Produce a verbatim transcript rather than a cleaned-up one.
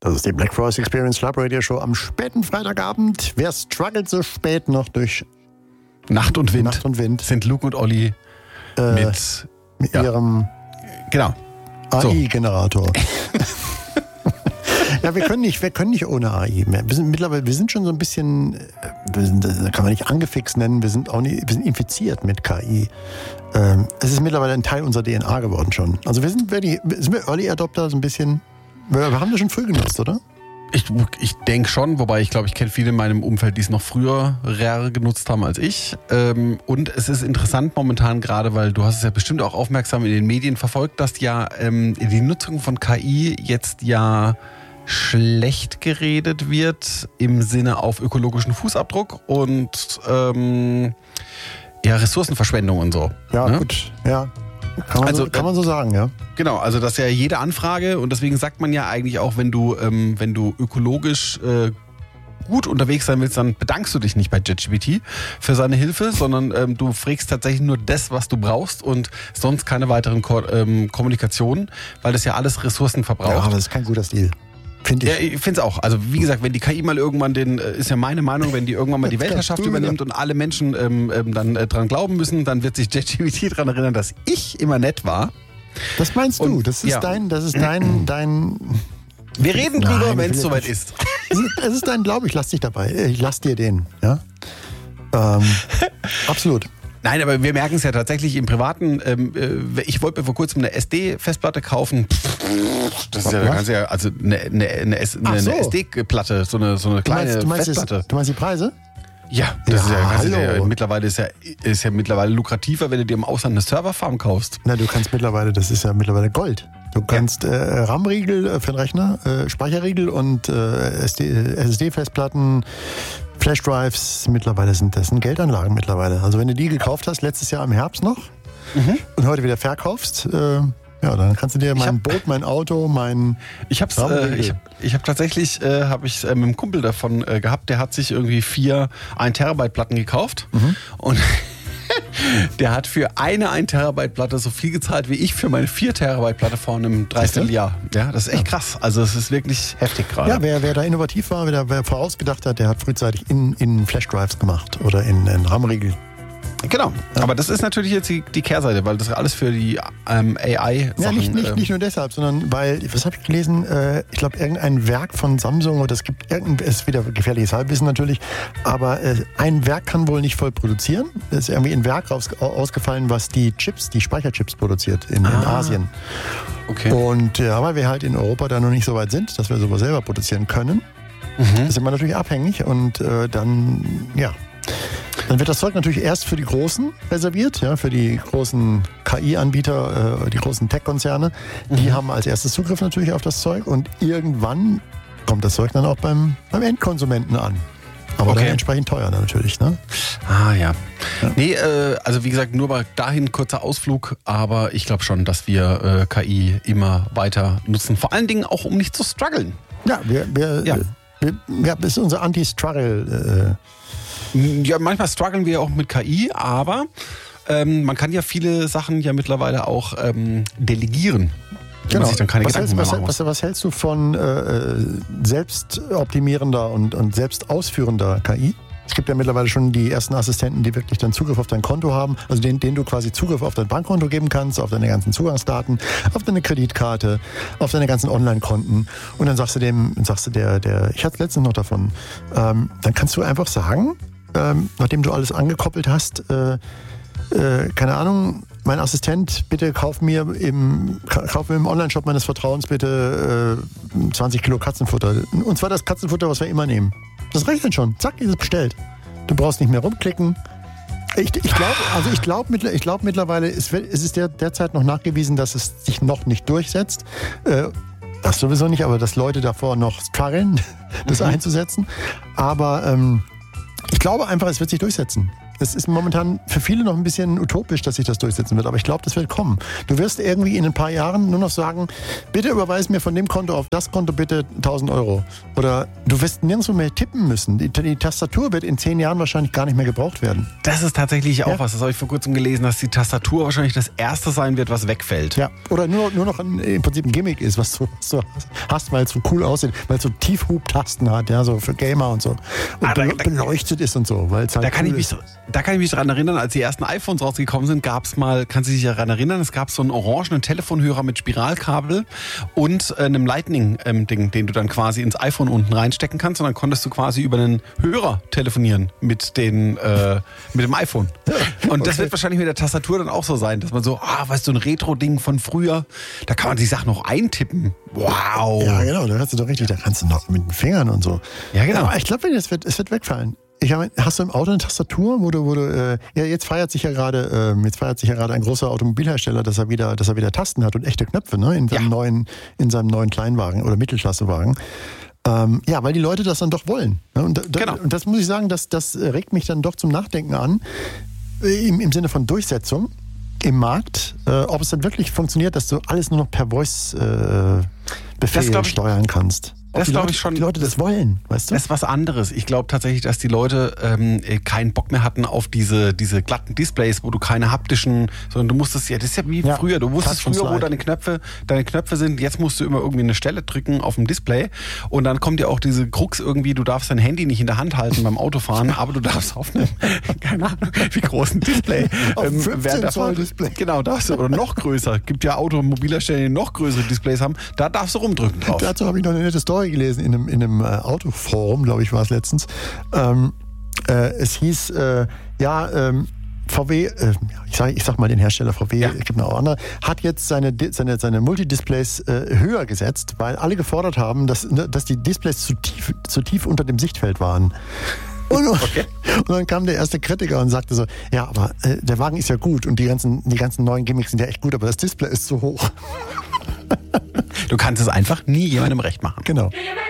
Das ist die Black Forest Experience Club Radio Show am späten Freitagabend. Wer struggelt so spät noch durch Nacht und Wind? Nacht und Wind. Sind Luke und Olli äh, mit, mit ja. ihrem genau. A I-Generator. Ja, wir können nicht, wir können nicht ohne A I mehr. Wir sind mittlerweile, wir sind schon so ein bisschen, wir sind, das kann man nicht angefixt nennen, wir sind auch nicht, wir sind infiziert mit K I. Ähm, es ist mittlerweile ein Teil unserer D N A geworden schon. Also wir sind, wir sind wir Early Adopter so ein bisschen. Wir, wir haben das schon früh genutzt, oder? Ich, ich denke schon, wobei ich glaube, ich kenne viele in meinem Umfeld, die es noch früher rare genutzt haben als ich. Ähm, und es ist interessant momentan gerade, weil du hast es ja bestimmt auch aufmerksam in den Medien verfolgt, dass ja ähm, die Nutzung von K I jetzt ja schlecht geredet wird im Sinne auf ökologischen Fußabdruck und ähm, ja, Ressourcenverschwendung und so. Ja, ne? gut, ja. Kann man, also, so, kann man so sagen, ja. Genau, also das ist ja jede Anfrage und deswegen sagt man ja eigentlich auch, wenn du, ähm, wenn du ökologisch äh, gut unterwegs sein willst, dann bedankst du dich nicht bei ChatGPT für seine Hilfe, sondern ähm, du fragst tatsächlich nur das, was du brauchst und sonst keine weiteren Ko- ähm, Kommunikationen, weil das ja alles Ressourcen verbraucht. Ja, aber das ist kein guter Stil. Finde ich. Ja, ich finde es auch. Also wie gesagt, wenn die K I mal irgendwann den, ist ja meine Meinung, wenn die irgendwann mal die Weltherrschaft übernimmt und alle Menschen ähm, ähm, dann äh, dran glauben müssen, dann wird sich ChatGPT daran erinnern, dass ich immer nett war. Das meinst du? Und, das ist ja. dein, das ist dein, dein. Wir reden Nein, drüber, wenn ich es will soweit nicht. ist. Es ist dein Glaube, ich lass dich dabei. Ich lass dir den, ja. Ähm, absolut. Nein, aber wir merken es ja tatsächlich im Privaten. Ähm, äh, ich wollte mir vor kurzem eine S D-Festplatte kaufen. Das ist ja, Was? kannst ja also eine, eine, eine, S- eine, so. eine S D-Platte, so eine, so eine Du kleine meinst, du, meinst Festplatte. das, du meinst die Preise? Ja, das Ja, ist ja, kannst du hallo. ja mittlerweile ist ja, ist ja mittlerweile lukrativer, wenn du dir im Ausland eine Serverfarm kaufst. Na, du kannst mittlerweile, das ist ja mittlerweile Gold. Du kannst äh, RAM-Riegel äh, für den Rechner, äh, Speicherriegel und äh, S S D-Festplatten, Flash-Drives, mittlerweile sind das sind Geldanlagen mittlerweile. Also wenn du die gekauft hast, letztes Jahr im Herbst noch Mhm. und heute wieder verkaufst, äh, ja, dann kannst du dir mein hab- Boot, mein Auto, mein... Ich hab's, RAM-Riegel. äh, ich hab, ich hab tatsächlich, äh, habe ich äh, mit einem Kumpel davon äh, gehabt, der hat sich irgendwie vier ein Terabyte Platten gekauft und der hat für eine ein Terabyte Platte so viel gezahlt wie ich für meine vier Terabyte Platte vor einem Dreivierteljahr. Ja, das ist echt krass. Also es ist wirklich heftig gerade. Ja, wer, wer da innovativ war, wer, wer vorausgedacht hat, der hat frühzeitig in, in Flash-Drives gemacht oder in, in RAM-Riegel. Genau, aber das ist natürlich jetzt die, die Kehrseite, weil das alles für die ähm, A I-Sachen... Ja, nicht, nicht, ähm, nicht nur deshalb, sondern weil, was habe ich gelesen, äh, ich glaube, irgendein Werk von Samsung, oder es gibt irgendein, es ist wieder gefährliches Halbwissen natürlich, aber äh, ein Werk kann wohl nicht voll produzieren. Es ist irgendwie ein Werk raus, ausgefallen, was die Chips, die Speicherchips produziert in, in Ah. Asien. Okay. Und ja, weil wir halt in Europa da noch nicht so weit sind, dass wir sowas selber produzieren können, Mhm. sind wir natürlich abhängig und äh, dann, ja... Dann wird das Zeug natürlich erst für die Großen reserviert, ja, für die großen K I-Anbieter, äh, die großen Tech-Konzerne. Die haben als erstes Zugriff natürlich auf das Zeug und irgendwann kommt das Zeug dann auch beim, beim Endkonsumenten an. Aber Okay. dann entsprechend teuer natürlich, ne? Ah ja. ja. Nee, äh, also wie gesagt, nur mal dahin kurzer Ausflug, aber ich glaube schon, dass wir äh, K I immer weiter nutzen. Vor allen Dingen auch, um nicht zu strugglen. Ja, wir, wir, Ja. äh, wir, ja, das ist unser Anti-Struggle. Ja, manchmal strugglen wir auch mit K I, aber ähm, man kann ja viele Sachen ja mittlerweile auch ähm, delegieren. Wenn man sich dann keine was, Gedanken hältst, mehr was, machen muss. was, was hältst du von äh, selbstoptimierender und, und selbstausführender K I? Es gibt ja mittlerweile schon die ersten Assistenten, die wirklich dann Zugriff auf dein Konto haben, also denen, denen du quasi Zugriff auf dein Bankkonto geben kannst, auf deine ganzen Zugangsdaten, auf deine Kreditkarte, auf deine ganzen Online-Konten. Und dann sagst du dem, sagst du der, der, ich hatte letztens noch davon, ähm, dann kannst du einfach sagen, ähm, nachdem du alles angekoppelt hast, äh, äh, keine Ahnung, mein Assistent, bitte kauf mir im, kauf mir im Online-Shop meines Vertrauens bitte äh, zwanzig Kilo Katzenfutter. Und zwar das Katzenfutter, was wir immer nehmen. Das reicht dann schon. Zack, ist es bestellt. Du brauchst nicht mehr rumklicken. Ich, ich glaube, also ich glaube ich glaub mittlerweile, ist, es ist der, derzeit noch nachgewiesen, dass es sich noch nicht durchsetzt. Äh, das sowieso nicht, aber dass Leute davor noch strugglen, das Mhm. einzusetzen. Aber ähm, ich glaube einfach, es wird sich durchsetzen. das ist momentan für viele noch ein bisschen utopisch, dass sich das durchsetzen wird, aber ich glaube, das wird kommen. Du wirst irgendwie in ein paar Jahren nur noch sagen, bitte überweis mir von dem Konto auf das Konto bitte tausend Euro. Oder du wirst nirgendwo mehr tippen müssen. Die, die Tastatur wird in zehn Jahren wahrscheinlich gar nicht mehr gebraucht werden. Das ist tatsächlich auch ja. was, das habe ich vor kurzem gelesen, dass die Tastatur wahrscheinlich das erste sein wird, was wegfällt. Ja, oder nur, nur noch ein, im Prinzip ein Gimmick ist, was du, was du hast, weil es so cool aussieht, weil es so Tiefhub-Tasten hat, ja, so für Gamer und so. Und ah, da, beleuchtet ist und so, weil es halt da kann cool ich mich ist. Da kann ich mich daran erinnern, als die ersten iPhones rausgekommen sind, gab es mal, kannst du dich daran erinnern, es gab so einen orangenen Telefonhörer mit Spiralkabel und äh, einem Lightning-Ding, ähm, den du dann quasi ins iPhone unten reinstecken kannst und dann konntest du quasi über einen Hörer telefonieren mit, den, äh, mit dem iPhone. Und das okay. wird wahrscheinlich mit der Tastatur dann auch so sein, dass man so, ah, weißt du, ein Retro-Ding von früher, da kann man die Sachen noch eintippen. Wow. Ja, genau, da kannst du doch richtig, da kannst du noch mit den Fingern und so. Ja, genau. Aber ich glaube, es wird, es wird wegfallen. Ich hab, hast du im Auto eine Tastatur, wo du, wo du äh, ja, jetzt feiert sich ja gerade, äh, jetzt feiert sich ja gerade ein großer Automobilhersteller, dass er wieder, dass er wieder Tasten hat und echte Knöpfe, ne, in seinem ja. neuen, in seinem neuen Kleinwagen oder Mittelklassewagen. Ähm, ja, weil die Leute das dann doch wollen. Ne? Und, da, genau. und das muss ich sagen, das, das regt mich dann doch zum Nachdenken an, äh, im, im Sinne von Durchsetzung im Markt, äh, ob es dann wirklich funktioniert, dass du alles nur noch per Voice-Befehl äh, steuern kannst. Das glaube ich schon. Die Leute das wollen, weißt du? Das ist was anderes. Ich glaube tatsächlich, dass die Leute ähm, keinen Bock mehr hatten auf diese, diese glatten Displays, wo du keine haptischen, sondern du musstest ja, das ist ja wie ja, früher. Du wusstest früher, wo deine Knöpfe, deine Knöpfe sind. Jetzt musst du immer irgendwie eine Stelle drücken auf dem Display und dann kommt ja auch diese Krux irgendwie, du darfst dein Handy nicht in der Hand halten beim Autofahren, aber du darfst auf einem, keine Ahnung, wie großen Display. Auf ähm, fünfzehn Zoll Display. Genau, darfst du, oder noch größer. Gibt ja Automobilhersteller, die noch größere Displays haben. Da darfst du rumdrücken drauf. Dazu habe ich noch eine nette Story gelesen in einem, in einem äh, Autoforum, glaube ich, war es letztens. Ähm, äh, es hieß, äh, ja, ähm, V W, äh, ich, sag, ich sag mal den Hersteller V W, ja. Es gibt noch andere, hat jetzt seine, seine, seine Multidisplays äh, höher gesetzt, weil alle gefordert haben, dass, dass die Displays zu tief, zu tief unter dem Sichtfeld waren. Und, okay. und dann kam der erste Kritiker und sagte so, ja, aber äh, der Wagen ist ja gut und die ganzen, die ganzen neuen Gimmicks sind ja echt gut, aber das Display ist zu hoch. Du kannst es einfach nie jemandem recht machen. Genau.